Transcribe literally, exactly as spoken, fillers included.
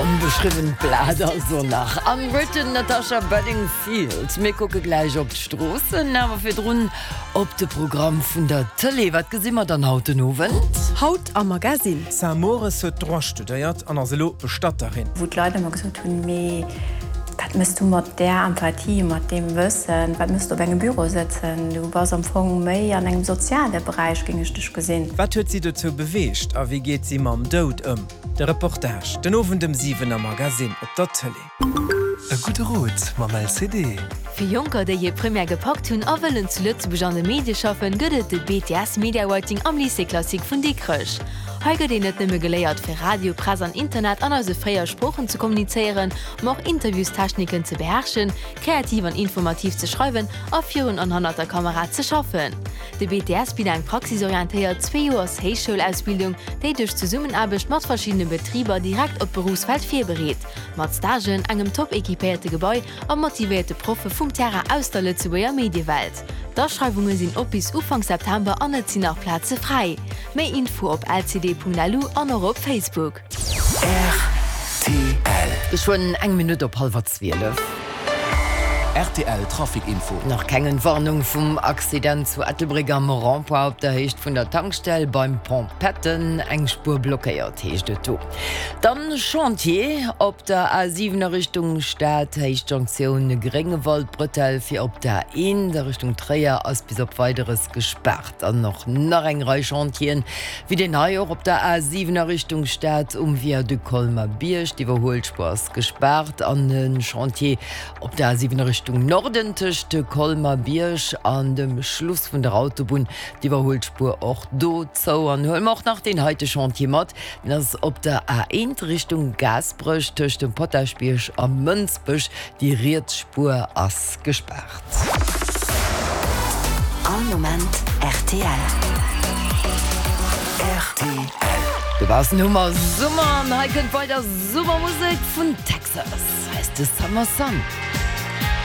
Unbeschrieben Blader so nach Unwritten Natasha Bedingfield. Mir gucke gleich op d'Strosse, aber für drun op de Programm vun der Tele wat gesimmer dann haute nowen. Haut am Magasin. Samore se droit studiert an Selo Bestatterin. Wo Leute mag so tun me wat müsst du mat der Empathie mat dem wëssen, wat müsst du engem Büro sitzen, du warst am Fong méi an engem soziale Bereich ging ich dich gesinn. Wat huet sie dazu bewecht, a wie geht sie mam Dod um? De Reportage den ofen dem siebener Magasin op der Tele. E gute Rot ma mal C D. Für Junker, die je primär gepackt hun awellen zu Lützeburg an de Medien schaffen, gëtt de B T S Media Writing am Lycée-Klassik vun die Kröch. Heute den net nimme geleiert für Radio, Presse und Internet an also freier Sprachen zu kommunizieren, um auch Interviewstechniken zu beherrschen, kreativ und informativ zu schreiben, auf Führen an hunderter Kamera zu schaffen. Der B T S bietet eine praxisorientierte zwei Jahre Hochschulausbildung, die durch Zusammenarbeit mit verschiedenen Betrieben direkt auf Berufsfeld vorberät. Mit Stagen, einem top ekipierten Gebäude und motivierte Profe vom Terrain aus der Lützeburger Medienwelt. Die Ausschreibungen sind ab bis Anfang September und es sind auch Plätze frei. Mehr Info auf l c d punkt l u und auch auf Facebook. R T L. Schon eng Minute op halb zwölf. R T L Trafikinfo. Nach kengen Warnung vum Accident zu Ettelbrigger Moranpo op der Hecht vun der Tankstelle beim Pompetten eng Spur blockéiert hechte to. Dann Chantier op der A siebener Richtung Stadt Heichjunktion Gringewald Brüttel fir op der een der Richtung Träer ass bis op weiteres gesperrt. An noch nach engrei Chantien wie den Haier op der A siebener Richtung Stadt um wie du Kolmer Biersch die Überholspurs gesperrt an den Chantier op der A siebener Richtung Richtung Norden de Kolmer Biersch an dem Schluss vun der Autobahn die Überholspur och do zo an Hölm auch nach den heute Chantier mat, dass op der A eins Richtung Gasbrüch durch den Pottaschbiersch am Münzbüsch die Rietspur ass gesperrt. Am Moment R T L. R T L. Du warst Nummer Summer, und heute bei der Supermusik von Texas. Heißt es Summer Sun.